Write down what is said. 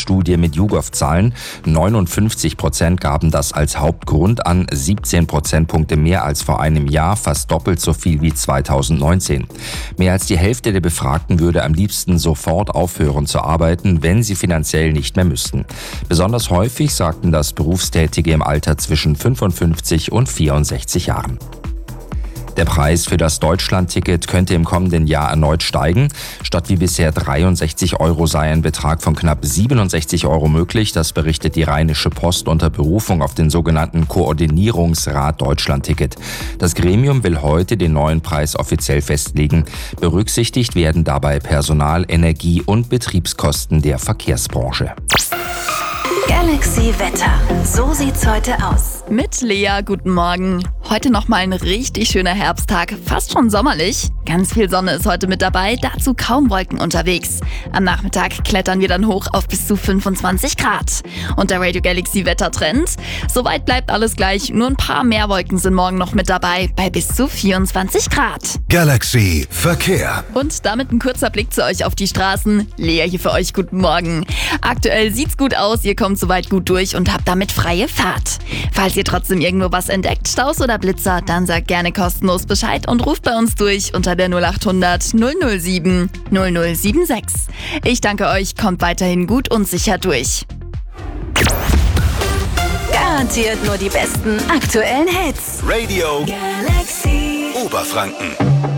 Studie mit YouGov-Zahlen. 59% gaben das als Hauptgrund an, 17 Prozentpunkte mehr als vor einem Jahr, fast doppelt so viel wie 2019. Mehr als die Hälfte der Befragten würde am liebsten sofort aufhören zu arbeiten, wenn sie finanziell nicht mehr müssten. Besonders häufig sagten das Berufstätige im Alter zwischen 55 und 64 Jahren. Der Preis für das Deutschlandticket könnte im kommenden Jahr erneut steigen. Statt wie bisher 63 € sei ein Betrag von knapp 67 € möglich. Das berichtet die Rheinische Post unter Berufung auf den sogenannten Koordinierungsrat Deutschlandticket. Das Gremium will heute den neuen Preis offiziell festlegen. Berücksichtigt werden dabei Personal-, Energie- und Betriebskosten der Verkehrsbranche. Galaxy Wetter. So sieht's heute aus. Mit Lea, guten Morgen. Heute nochmal ein richtig schöner Herbsttag, fast schon sommerlich. Ganz viel Sonne ist heute mit dabei, dazu kaum Wolken unterwegs. Am Nachmittag klettern wir dann hoch auf bis zu 25 Grad. Und der Radio Galaxy Wettertrend? Soweit bleibt alles gleich, nur ein paar mehr Wolken sind morgen noch mit dabei, bei bis zu 24 Grad. Galaxy Verkehr. Und damit ein kurzer Blick zu euch auf die Straßen. Lea hier für euch, guten Morgen. Aktuell sieht's gut aus, ihr kommt soweit gut durch und habt damit freie Fahrt. Falls ihr trotzdem irgendwo was entdeckt, Staus oder Blitzer, dann sagt gerne kostenlos Bescheid und ruft bei uns durch unter der 0800 007 0076. Ich danke euch, kommt weiterhin gut und sicher durch. Garantiert nur die besten aktuellen Hits. Radio Galaxy Oberfranken.